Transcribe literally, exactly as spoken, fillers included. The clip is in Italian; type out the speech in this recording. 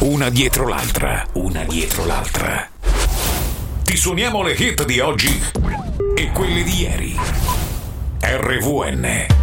Una dietro l'altra, una dietro l'altra. Ti suoniamo le hit di oggi e quelle di ieri. R V N